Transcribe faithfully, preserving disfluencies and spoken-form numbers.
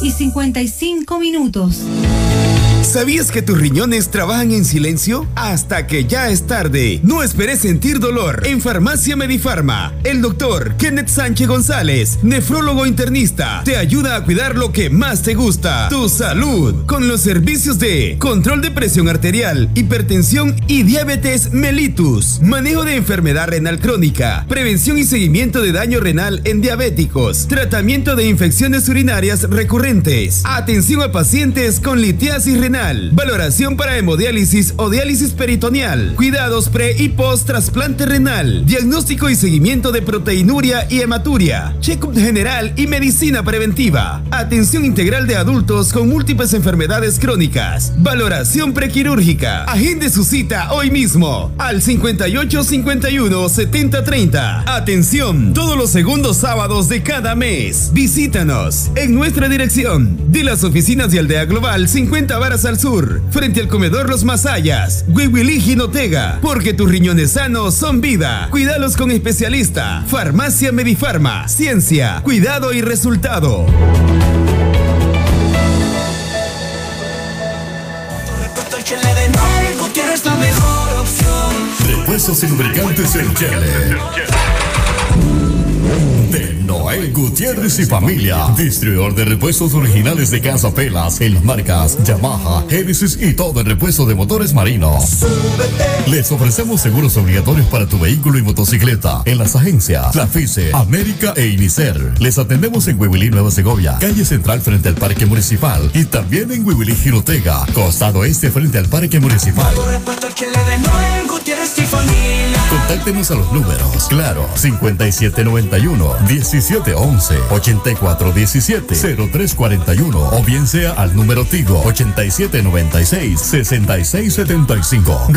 y cincuenta y cinco minutos. ¿Sabías que tus riñones trabajan en silencio? Hasta que ya es tarde. No esperes sentir dolor. En Farmacia Medifarma, el doctor Kenneth Sánchez González, nefrólogo internista, te ayuda a cuidar lo que más te gusta, tu salud, con los servicios de control de presión arterial, hipertensión y diabetes mellitus, manejo de enfermedad renal crónica, prevención y seguimiento de daño renal en diabéticos, tratamiento de infecciones urinarias recurrentes, atención a pacientes con litiasis renal, valoración para hemodiálisis o diálisis peritoneal, cuidados pre y post trasplante renal, diagnóstico y seguimiento de proteinuria y hematuria, check-up general y medicina preventiva, atención integral de adultos con múltiples enfermedades crónicas, valoración prequirúrgica. Agende su cita hoy mismo al cincuenta y ocho cincuenta y uno setenta treinta. Atención, todos los segundos sábados de cada mes. Visítanos en nuestra dirección de las oficinas de Aldea Global cincuenta Varas al sur, frente al comedor Los Masayas, Huihuilí, Jinotega, porque tus riñones sanos son vida. Cuídalos con especialista. Farmacia Medifarma, ciencia, cuidado y resultado. Repuestos y lubricantes en Chile. De Noel Gutiérrez y familia, distribuidor de repuestos originales de Casa Pelas en las marcas Yamaha, Genesis y todo el repuesto de motores marinos. Les ofrecemos seguros obligatorios para tu vehículo y motocicleta en las agencias La Fice, América e Inicer. Les atendemos en Huihuilí, Nueva Segovia, calle central frente al Parque Municipal, y también en Huihuilí, Jinotega, costado este frente al Parque Municipal. Contáctenos a los números, claro, cincuenta y siete noventa y uno, diecisiete once, ochenta y cuatro diecisiete, cero tres cuarenta y uno, o bien sea al número Tigo ochenta y siete noventa y seis, sesenta y seis setenta y cinco.